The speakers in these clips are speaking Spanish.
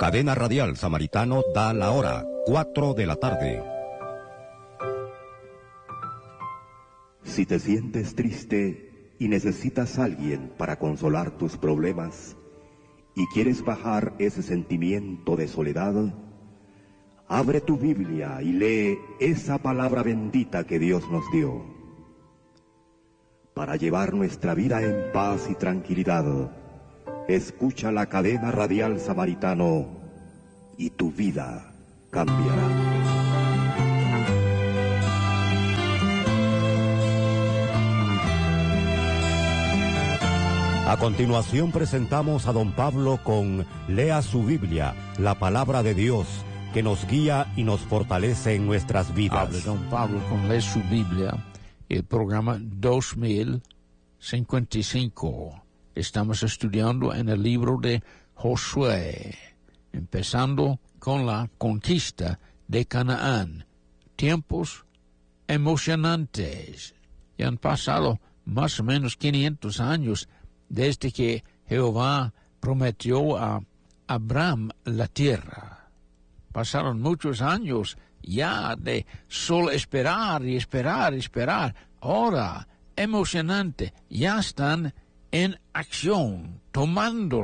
Cadena Radial Samaritano da la hora, 4 de la tarde. Si te sientes triste y necesitas a alguien para consolar tus problemas y quieres bajar ese sentimiento de soledad, abre tu Biblia y lee esa palabra bendita que Dios nos dio. Para llevar nuestra vida en paz y tranquilidad, escucha la Cadena Radial Samaritano y tu vida cambiará. A continuación presentamos a don Pablo con Lea su Biblia, la palabra de Dios, que nos guía y nos fortalece en nuestras vidas. Habla don Pablo con Lea su Biblia, el programa 2055. Estamos estudiando en el libro de Josué, empezando con la conquista de Canaán. Tiempos emocionantes. Ya han pasado más o menos 500 años desde que Jehová prometió a Abraham la tierra. Pasaron muchos años ya de solo esperar y esperar y esperar. Ahora, emocionante, ya están en acción, tomando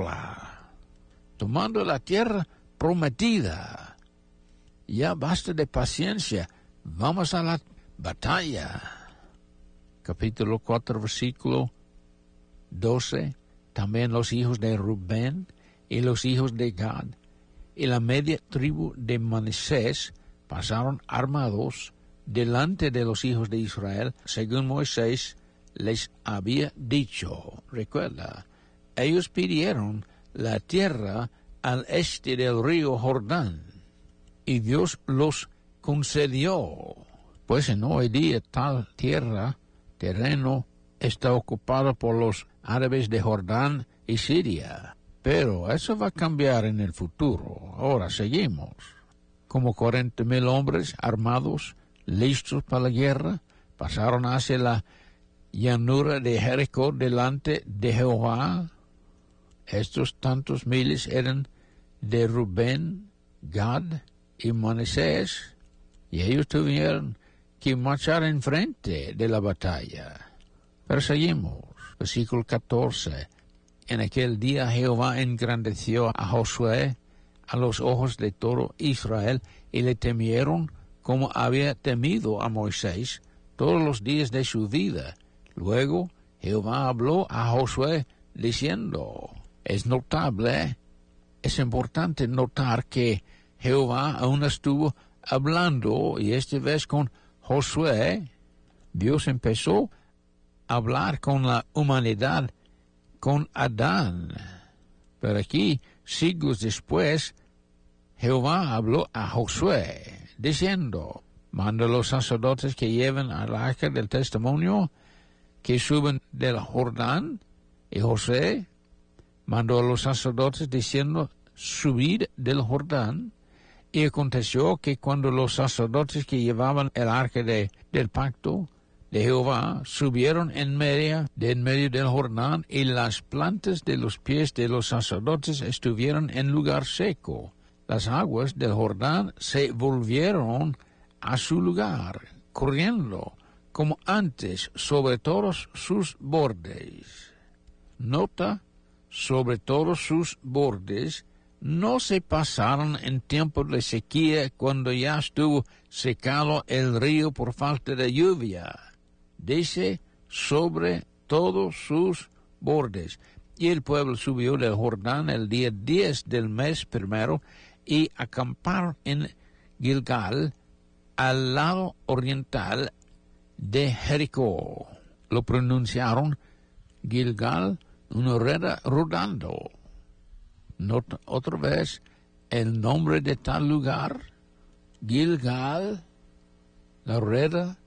la tierra prometida. Ya basta de paciencia, vamos a la batalla. Capítulo 4, versículo 12, también los hijos de Rubén y los hijos de Gad y la media tribu de Manasés pasaron armados delante de los hijos de Israel, según Moisés les había dicho. Recuerda, ellos pidieron la tierra al este del río Jordán y Dios los concedió. Pues en hoy día tal terreno está ocupado por los árabes de Jordán y Siria. Pero eso va a cambiar en el futuro. Ahora seguimos. Como 40,000 hombres armados, listos para la guerra, pasaron hacia la llanura de Jericó delante de Jehová. Estos tantos miles eran de Rubén, Gad y Manasés, y ellos tuvieron que marchar enfrente de la batalla. Pero seguimos. Versículo 14. En aquel día Jehová engrandeció a Josué a los ojos de todo Israel, y le temieron como había temido a Moisés todos los días de su vida. Luego Jehová habló a Josué diciendo, es importante notar que Jehová aún estuvo hablando, y esta vez con Josué. Dios empezó a hablar con la humanidad, con Adán. Pero aquí, siglos después, Jehová habló a Josué, diciendo, manda a los sacerdotes que lleven al arca del testimonio, que suben del Jordán. Y Josué mandó a los sacerdotes diciendo, subid del Jordán. Y aconteció que cuando los sacerdotes que llevaban el arca del pacto de Jehová subieron en medio del Jordán, y las plantas de los pies de los sacerdotes estuvieron en lugar seco, las aguas del Jordán se volvieron a su lugar, corriendo como antes sobre todos sus bordes. Nota, sobre todos sus bordes. No se pasaron en tiempos de sequía, cuando ya estuvo secado el río por falta de lluvia. Dice, sobre todos sus bordes. Y el pueblo subió del Jordán el día 10 del mes primero, y acamparon en Gilgal, al lado oriental de Jericó. Lo pronunciaron Gilgal, una rueda rodando. Nota otra vez el nombre de tal lugar, Gilgal, la rueda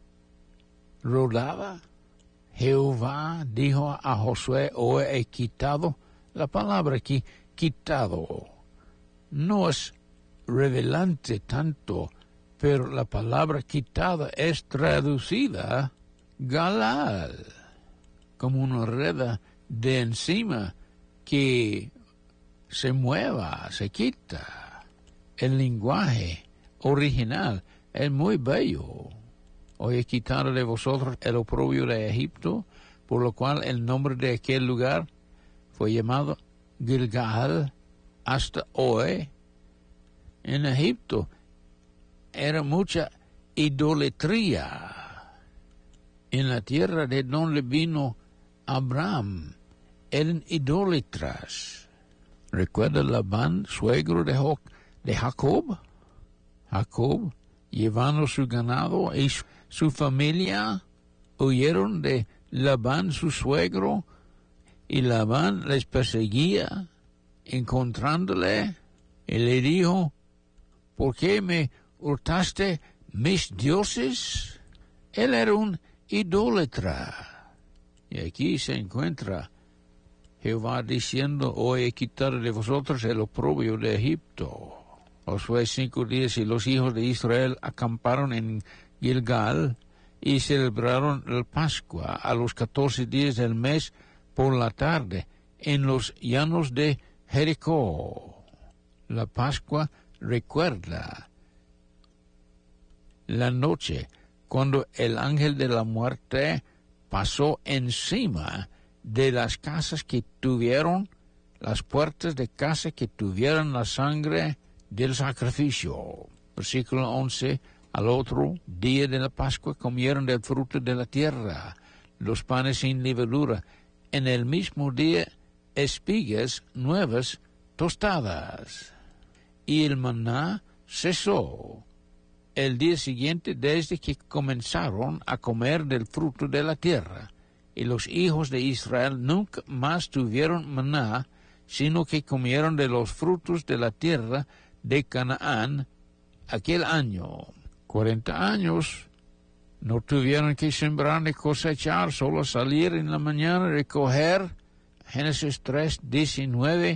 rodaba. Jehová dijo a Josué, o he quitado, la palabra aquí, quitado, no es revelante tanto, pero la palabra quitada es traducida Galal, como una rueda de encima que se mueva, se quita. El lenguaje original es muy bello. Hoy he quitado de vosotros el oprobio de Egipto, por lo cual el nombre de aquel lugar fue llamado Gilgal hasta hoy. En Egipto era mucha idolatría. En la tierra de donde vino Abraham eran idólatras. ¿Recuerda Labán, suegro de Jacob? Jacob, llevando su ganado y su familia, huyeron de Labán, su suegro, y Labán les perseguía, encontrándole, y le dijo: ¿por qué me hurtaste mis dioses? Él era un idólatra. Y aquí se encuentra Jehová diciendo: hoy he quitado de vosotros el oprobio de Egipto. Josué 5:10, y los hijos de Israel acamparon en Gilgal y celebraron la Pascua a los 14 días del mes por la tarde en los llanos de Jericó. La Pascua recuerda la noche cuando el ángel de la muerte pasó encima de las casas que tuvieron, las puertas de casa que tuvieran la sangre del sacrificio. Versículo 11, al otro día de la Pascua comieron del fruto de la tierra, los panes sin levadura, en el mismo día espigas nuevas tostadas. Y el maná cesó el día siguiente desde que comenzaron a comer del fruto de la tierra. Y los hijos de Israel nunca más tuvieron maná, sino que comieron de los frutos de la tierra de Canaán aquel año. 40 años no tuvieron que sembrar ni cosechar, solo salir en la mañana y recoger. Génesis 3:19,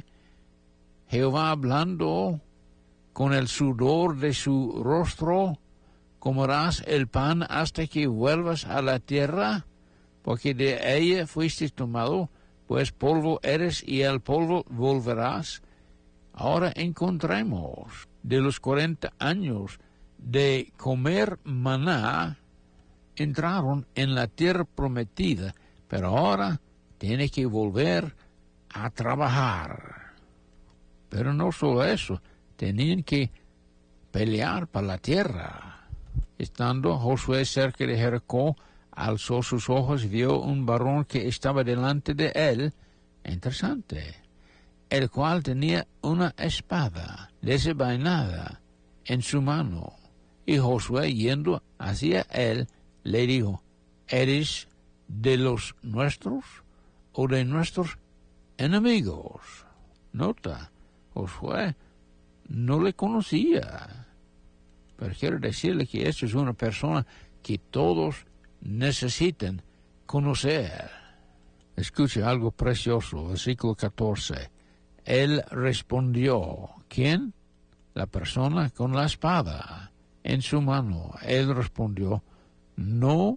Jehová hablando: con el sudor de su rostro comerás el pan hasta que vuelvas a la tierra, porque de ella fuiste tomado, pues polvo eres y al polvo volverás. Ahora encontremos de los 40 años de comer maná, entraron en la tierra prometida, pero ahora tiene que volver a trabajar. Pero no solo eso, tenían que pelear para la tierra. Estando Josué cerca de Jericó, alzó sus ojos y vio un varón que estaba delante de él, interesante, el cual tenía una espada desenvainada en su mano. Y Josué, yendo hacia él, le dijo: ¿eres de los nuestros o de nuestros enemigos? Nota, Josué no le conocía, pero quiero decirle que esta es una persona que todos necesitan conocer. Escuche algo precioso, versículo 14. Él respondió, ¿quién? La persona con la espada en su mano. Él respondió, no,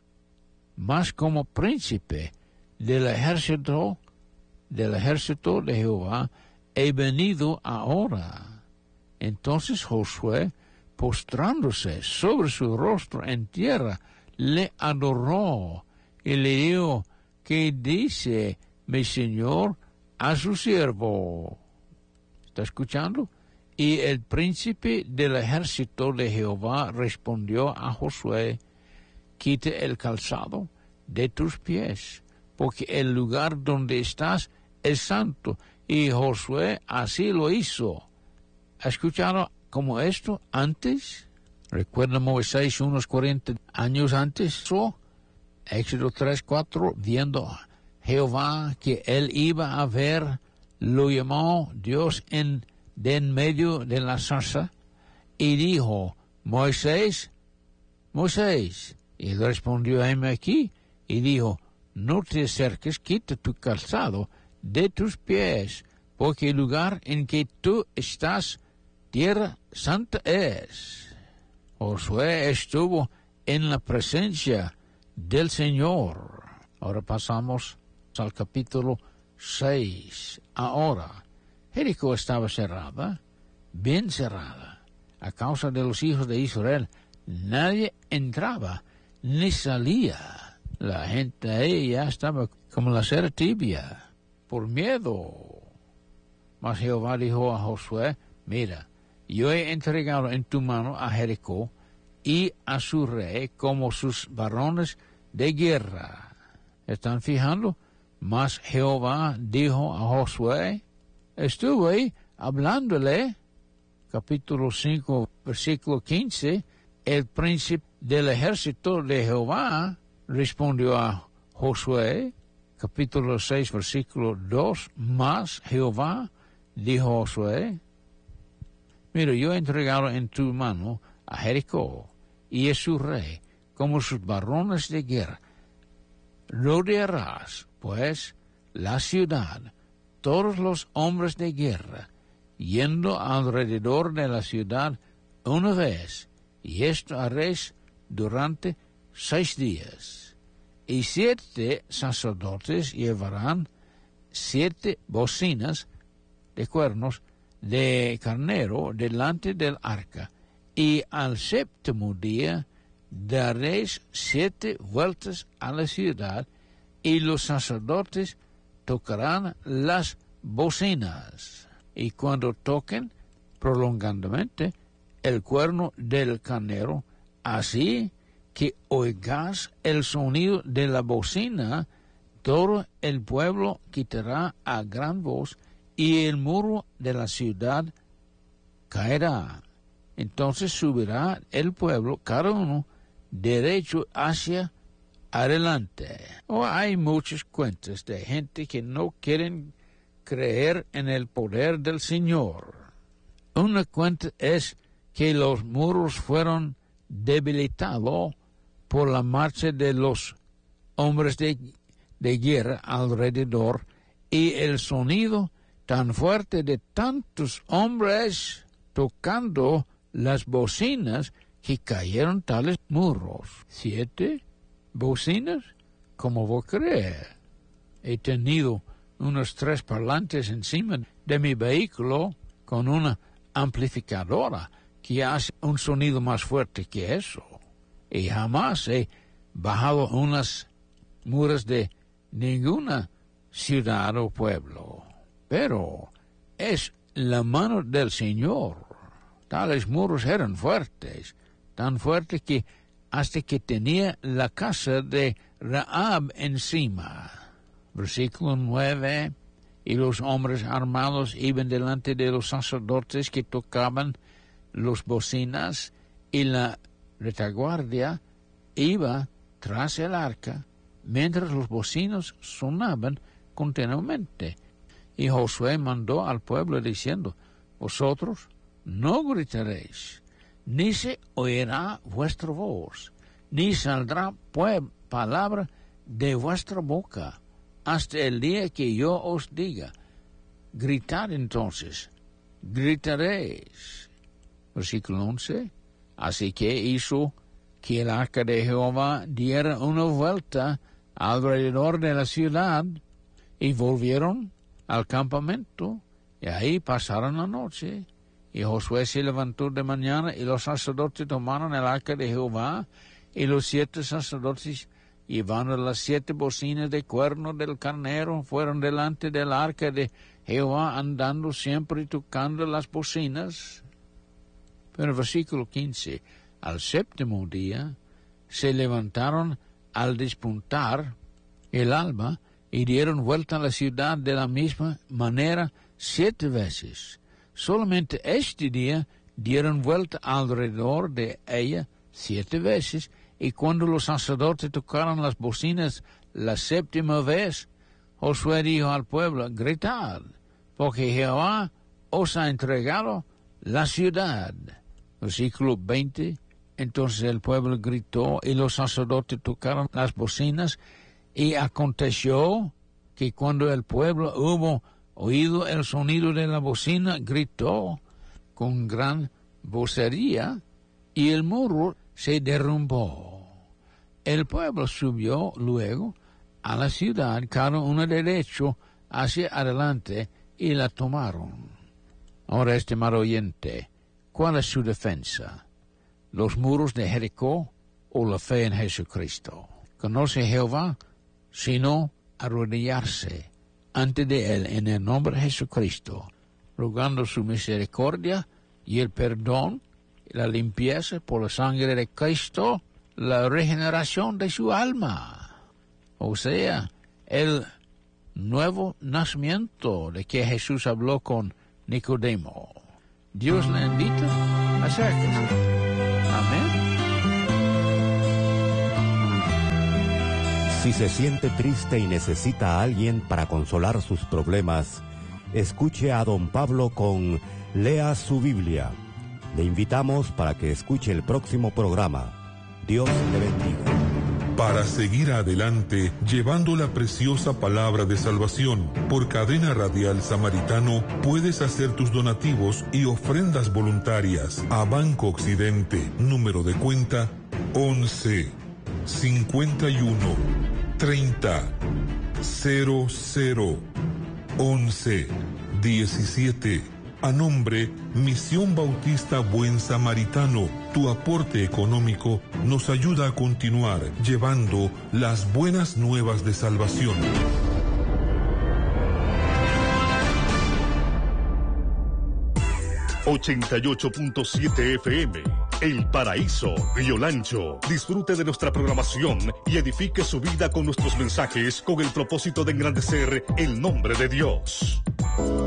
mas como príncipe del ejército de Jehová he venido ahora. Entonces Josué, postrándose sobre su rostro en tierra, le adoró y le dijo: ¿qué dice mi señor a su siervo? ¿Está escuchando? Y el príncipe del ejército de Jehová respondió a Josué: quite el calzado de tus pies, porque el lugar donde estás es santo. Y Josué así lo hizo. ¿Ha escuchado como esto antes? ¿Recuerda Moisés unos 40 años antes? Éxodo 3:4, viendo Jehová que él iba a ver, lo llamó Dios de en medio de la zarza y dijo: Moisés, Moisés. Y él respondió: heme aquí. Y dijo: no te acerques, quita tu calzado de tus pies, porque el lugar en que tú estás, tierra santa es. Josué estuvo en la presencia del Señor. Ahora pasamos al capítulo 6. Ahora, Jericó estaba cerrada, bien cerrada. A causa de los hijos de Israel, nadie entraba ni salía. La gente ahí ya estaba como la cera tibia, por miedo. Mas Jehová dijo a Josué, mira, yo he entregado en tu mano a Jericó y a su rey como sus varones de guerra. ¿Están fijando? Mas Jehová dijo a Josué, estuvo ahí hablándole, capítulo 5, versículo 15, el príncipe del ejército de Jehová respondió a Josué, capítulo 6, versículo 2, mas Jehová dijo a Josué, mira, yo he entregado en tu mano a Jericó y a su rey como sus varones de guerra. Rodearás, pues, la ciudad, todos los hombres de guerra, yendo alrededor de la ciudad una vez, y esto haréis durante 6 días. Y 7 sacerdotes llevarán 7 bocinas de cuernos de carnero delante del arca, y al 7º día daréis 7 vueltas a la ciudad, y los sacerdotes tocarán las bocinas, y cuando toquen prolongadamente el cuerno del carnero, así que oigas el sonido de la bocina, todo el pueblo quitará a gran voz, y el muro de la ciudad caerá. Entonces subirá el pueblo, cada uno, derecho hacia adelante. Hay muchas cuentas de gente que no quieren creer en el poder del Señor. Una cuenta es que los muros fueron debilitados por la marcha de los hombres de guerra alrededor y el sonido tan fuerte de tantos hombres tocando las bocinas que cayeron tales muros. 7 bocinas, ¿cómo voy a creer? He tenido unos 3 parlantes encima de mi vehículo con una amplificadora que hace un sonido más fuerte que eso. Y jamás he bajado unas muros de ninguna ciudad o pueblo. Pero es la mano del Señor. Tales muros eran fuertes, tan fuertes que hasta que tenía la casa de Rahab encima. Versículo 9. Y los hombres armados iban delante de los sacerdotes que tocaban los bocinas, y la retaguardia iba tras el arca, mientras los bocinos sonaban continuamente. Y Josué mandó al pueblo diciendo, vosotros no gritaréis, ni se oirá vuestra voz, ni saldrá palabra de vuestra boca, hasta el día que yo os diga, gritad entonces, gritaréis. Versículo 11. Así que hizo que el arca de Jehová diera una vuelta alrededor de la ciudad, y volvieron al campamento, y ahí pasaron la noche. Y Josué se levantó de mañana, y los sacerdotes tomaron el arca de Jehová, y los 7 sacerdotes, llevando las 7 bocinas de cuerno del carnero, fueron delante del arca de Jehová, andando siempre y tocando las bocinas. Pero el versículo 15, al 7º día, se levantaron al despuntar el alba, y dieron vuelta a la ciudad de la misma manera 7 veces. Solamente este día dieron vuelta alrededor de ella 7 veces, y cuando los sacerdotes tocaron las bocinas la 7ª vez, Josué dijo al pueblo, gritad, porque Jehová os ha entregado la ciudad. Versículo 20, entonces el pueblo gritó, y los sacerdotes tocaron las bocinas, y aconteció que cuando el pueblo hubo oído el sonido de la bocina, gritó con gran vocería, y el muro se derrumbó. El pueblo subió luego a la ciudad, cada uno derecho hacia adelante, y la tomaron. Ahora, estimado oyente, ¿cuál es su defensa? ¿Los muros de Jericó o la fe en Jesucristo? ¿Conoce a Jehová? Sino arrodillarse ante de Él en el nombre de Jesucristo, rogando su misericordia y el perdón, la limpieza por la sangre de Cristo, la regeneración de su alma. O sea, el nuevo nacimiento de que Jesús habló con Nicodemo. Dios le invita, acérquese. Amén. Si se siente triste y necesita a alguien para consolar sus problemas, escuche a don Pablo con Lea su Biblia. Le invitamos para que escuche el próximo programa. Dios le bendiga. Para seguir adelante, llevando la preciosa palabra de salvación por Cadena Radial Samaritano, puedes hacer tus donativos y ofrendas voluntarias a Banco Occidente, número de cuenta 11 51 30 00 11 17. A nombre Misión Bautista Buen Samaritano, tu aporte económico nos ayuda a continuar llevando las buenas nuevas de salvación. ...88.7 FM... El Paraíso, Río Lancho. Disfrute de nuestra programación y edifique su vida con nuestros mensajes con el propósito de engrandecer el nombre de Dios.